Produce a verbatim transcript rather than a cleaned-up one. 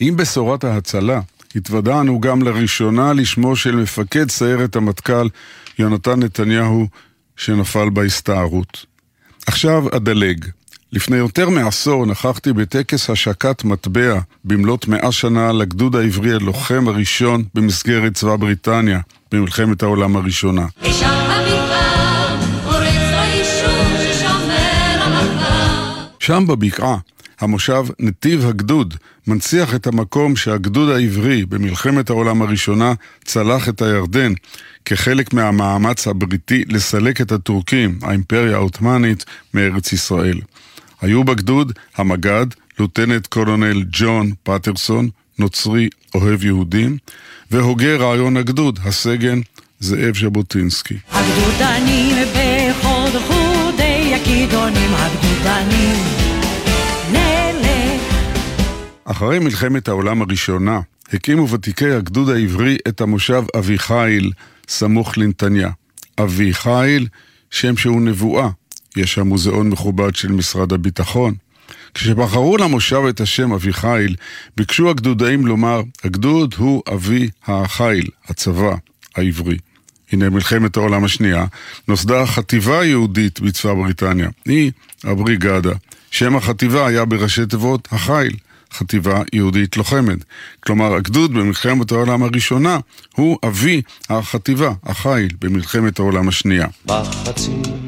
עם בשורת ההצלה התוודענו גם לראשונה לשמו של מפקד סיירת המטכ"ל יונתן נתניהו שנפל בהסתערות. עכשיו אדלג. לפני יותר מעשור נכחתי בטקס השקת מטבע במלאת מאה שנה לגדוד העברי הלוחם הראשון במסגרת צבא בריטניה במלחמת העולם הראשונה. שם בבקעה, המושב נתיב הגדוד מנציח את המקום שהגדוד העברי במלחמת העולם הראשונה צלח את הירדן כחלק מהמאמץ הבריטי לסלק את הטורקים, האימפריה העות'מאנית, מארץ ישראל. היו בגדוד המג"ד, לוטננט קולונל ג'ון פטרסון, נוצרי אוהב יהודים, והוגה רעיון הגדוד, הסגן זאב ז'בוטינסקי. הגדודנים בחוד חודי הכידונים, הגדודנים נלך. אחרי מלחמת העולם הראשונה, הקימו ותיקי הגדוד העברי את המושב אביחיל, סמוך לנתניה. אביחיל, שם שהוא נבואה. יש שם מוזיאון מכובד של משרד הביטחון. כשבחרו למושב את השם אביחיל, ביקשו הגדודאים לומר, הגדוד הוא אבי החיל, הצבא העברי. הנה מלחמת העולם השנייה, נוסדה החטיבה היהודית בצבא בריטניה. היא הבריגדה. שם החטיבה היה בראשי תיבות החיל, חטיבה יהודית לוחמת. כלומר, הגדוד במלחמת העולם הראשונה הוא אבי החטיבה, החיל, במלחמת העולם השנייה. בחצי